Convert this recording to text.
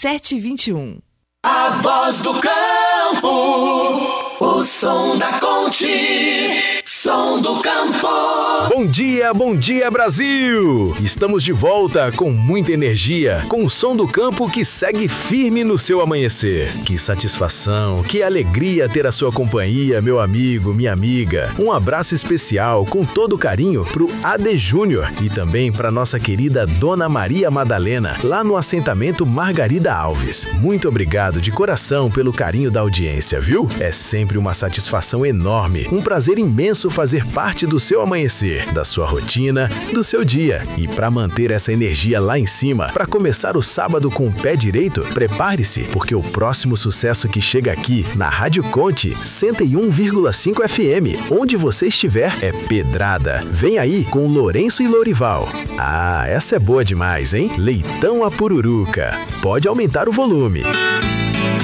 7h21. A voz do campo, o som da Conte, som do campo. Bom dia Brasil! Estamos de volta com muita energia, com o som do campo que segue firme no seu amanhecer. Que satisfação, que alegria ter a sua companhia, meu amigo, minha amiga. Um abraço especial com todo carinho pro AD Júnior e também para nossa querida Dona Maria Madalena, lá no assentamento Margarida Alves. Muito obrigado de coração pelo carinho da audiência, viu? É sempre uma satisfação enorme, um prazer imenso fazer parte do seu amanhecer, da sua rotina, do seu dia. E para manter essa energia lá em cima, para começar o sábado com o pé direito, prepare-se, porque o próximo sucesso que chega aqui na Rádio Conte 101,5 FM, onde você estiver, é pedrada. Vem aí com Lourenço e Lourival. Ah, essa é boa demais, hein? Leitão a Pururuca. Pode aumentar o volume.